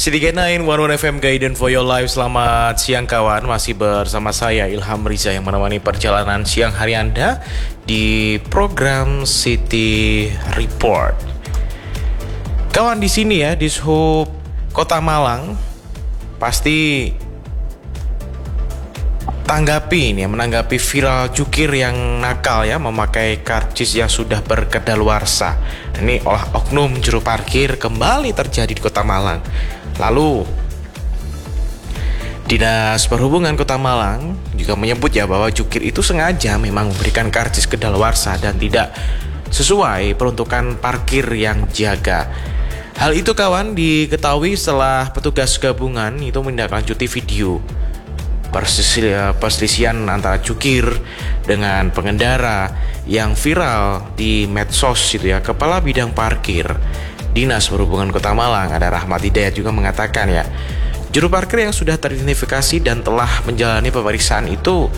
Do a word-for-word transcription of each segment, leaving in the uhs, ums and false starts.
City Get sembilan, One One F M Guidance for Your Life. Selamat siang kawan, masih bersama saya Ilham Riza yang menemani perjalanan siang hari Anda di program City Report. Kawan, di sini ya, di Sub Kota Malang, pasti tanggapi ini ya, menanggapi viral jukir yang nakal ya, memakai karcis yang sudah berkedaluarsa. Ini olah oknum juru parkir kembali terjadi di Kota Malang. Lalu Dinas Perhubungan Kota Malang juga menyebut ya bahwa jukir itu sengaja memang memberikan karcis kedaluarsa dan tidak sesuai peruntukan parkir yang jaga. Hal itu kawan diketahui setelah petugas gabungan itu menindaklanjuti video perselisihan antara jukir dengan pengendara yang viral di medsos itu ya. Kepala Bidang Parkir Dinas Perhubungan Kota Malang, ada Rahmat Hidayat, juga mengatakan ya, juru parkir yang sudah teridentifikasi dan telah menjalani pemeriksaan itu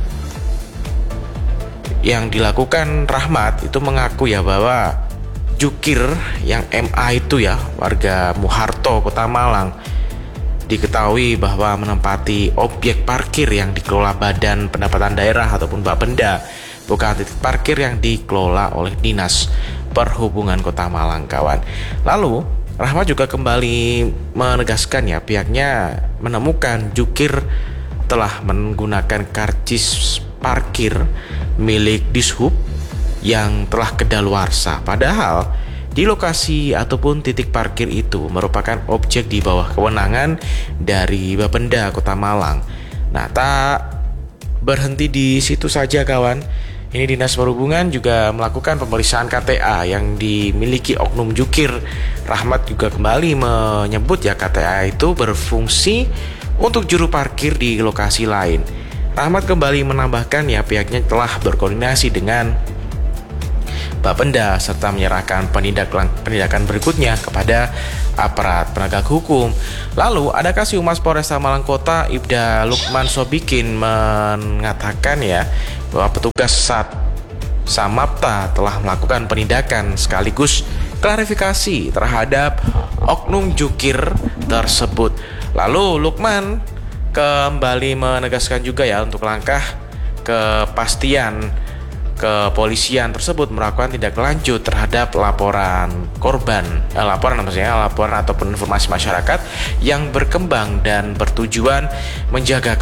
yang dilakukan Rahmat itu mengaku ya bahwa jukir yang M A itu ya, warga Muharto Kota Malang, diketahui bahwa menempati objek parkir yang dikelola Badan Pendapatan Daerah ataupun Bapenda, bukan titik parkir yang dikelola oleh Dinas Perhubungan Kota Malang kawan. Lalu Rahmat juga kembali menegaskan ya, pihaknya menemukan jukir telah menggunakan karcis parkir milik Dishub yang telah kedaluarsa, padahal di lokasi ataupun titik parkir itu merupakan objek di bawah kewenangan dari Bapenda Kota Malang. Nah, tak berhenti di situ saja kawan. Ini Dinas Perhubungan juga melakukan pemeriksaan K T A yang dimiliki oknum jukir. Rahmat juga kembali menyebut ya, K T A itu berfungsi untuk juru parkir di lokasi lain. Rahmat kembali menambahkan ya, pihaknya telah berkoordinasi dengan Bapenda serta menyerahkan penindakan, penindakan berikutnya kepada aparat penegak hukum. Lalu ada Kasih Humas Polresta Malang Kota Ibda Lukman Sobikin mengatakan ya bahwa petugas Sat Samapta telah melakukan penindakan sekaligus klarifikasi terhadap oknum jukir tersebut. Lalu Lukman kembali menegaskan juga ya untuk langkah kepastian kepolisian tersebut melakukan tindak lanjut terhadap laporan korban, eh, laporan maksudnya laporan ataupun informasi masyarakat yang berkembang dan bertujuan menjaga